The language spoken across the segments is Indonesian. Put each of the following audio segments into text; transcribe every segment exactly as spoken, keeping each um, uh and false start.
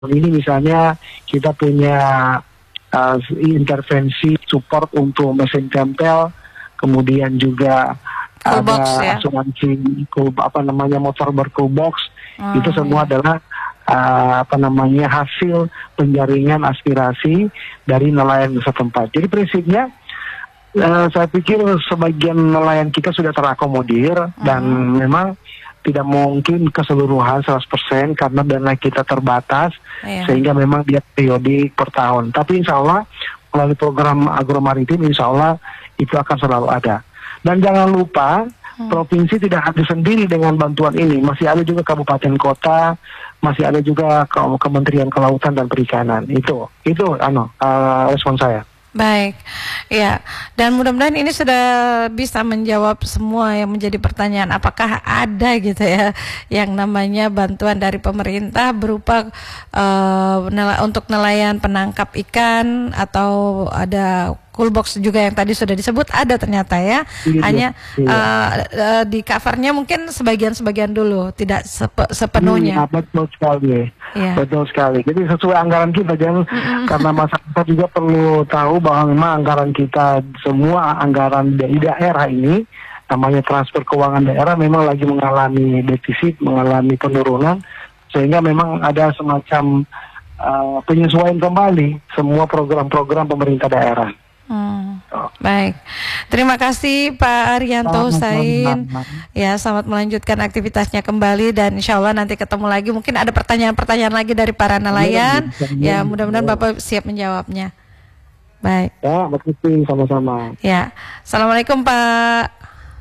Ini misalnya kita punya uh, intervensi support untuk mesin tempel, kemudian juga cool ada box, ya? asuransi cool, apa namanya motor bercool box. Hmm, itu semua ya. adalah uh, apa namanya hasil penjaringan aspirasi dari nelayan setempat. Jadi prinsipnya uh, saya pikir sebagian nelayan kita sudah terakomodir hmm. dan memang tidak mungkin keseluruhan seratus persen karena dana kita terbatas, yeah. sehingga memang dia periodik per tahun. Tapi insya Allah melalui program agromaritim insya Allah itu akan selalu ada. Dan jangan lupa hmm. provinsi tidak hadir sendiri dengan bantuan ini. Masih ada juga kabupaten kota, masih ada juga ke Kementerian Kelautan dan Perikanan. Itu itu ano uh, respon saya. Baik, ya, dan mudah-mudahan ini sudah bisa menjawab semua yang menjadi pertanyaan. Apakah ada gitu ya yang namanya bantuan dari pemerintah berupa uh, nel- untuk nelayan penangkap ikan, atau ada cool box juga yang tadi sudah disebut, ada ternyata ya. Iya, Hanya iya. Uh, uh, di covernya mungkin sebagian-sebagian dulu, tidak sepe- sepenuhnya. Hmm, betul sekali, ya. betul sekali. Jadi sesuai anggaran kita, jangan mm-hmm. karena masyarakat juga perlu tahu bahwa memang anggaran kita, semua anggaran di daerah ini, namanya transfer keuangan daerah, memang lagi mengalami defisit, mengalami penurunan, sehingga memang ada semacam uh, penyesuaian kembali semua program-program pemerintah daerah. Hmm. Oh. Baik, terima kasih Pak Arianto Husain. Ya, selamat melanjutkan aktivitasnya kembali, dan insya Allah nanti ketemu lagi. Mungkin ada pertanyaan-pertanyaan lagi dari para nelayan. Ya, mudah-mudahan Bapak siap menjawabnya. Baik. Ya, makasih, sama-sama. Ya, assalamualaikum Pak.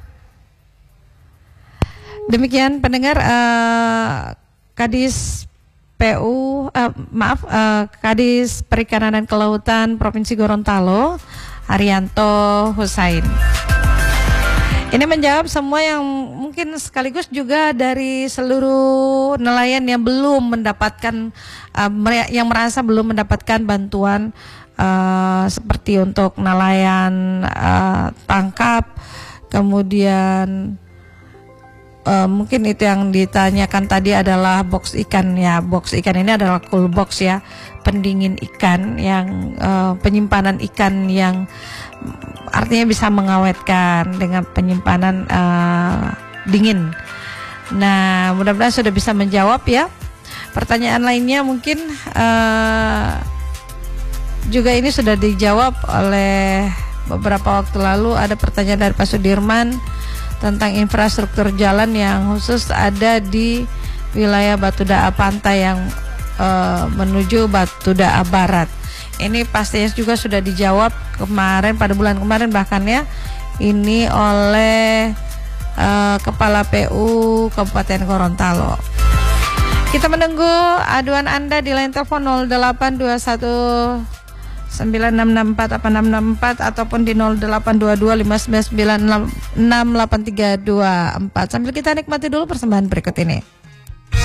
Demikian pendengar, uh, Kadis P U, uh, maaf, uh, Kadis Perikanan dan Kelautan Provinsi Gorontalo, Arianto Husain. Ini menjawab semua yang mungkin sekaligus juga dari seluruh nelayan yang belum mendapatkan, uh, yang merasa belum mendapatkan bantuan uh, seperti untuk nelayan uh, tangkap, kemudian Uh, mungkin itu yang ditanyakan tadi adalah box ikan ya. Box ikan ini adalah cool box ya, pendingin ikan yang uh, penyimpanan ikan yang artinya bisa mengawetkan dengan penyimpanan uh, dingin. Nah, mudah-mudahan sudah bisa menjawab ya. Pertanyaan lainnya mungkin uh, juga ini sudah dijawab oleh beberapa waktu lalu. Ada pertanyaan dari Pak Sudirman tentang infrastruktur jalan yang khusus ada di wilayah Batu Da'a Pantai yang uh, menuju Batu Da'a Barat. Ini pastinya juga sudah dijawab kemarin, pada bulan kemarin bahkan ya, ini oleh uh, Kepala P U Kabupaten Gorontalo. Kita menunggu aduan Anda di line telepon nol delapan dua satu sembilan enam enam empat delapan enam enam empat ataupun di nol delapan dua dua lima sembilan sembilan enam delapan tiga dua empat. Sambil kita nikmati dulu persembahan berikut ini.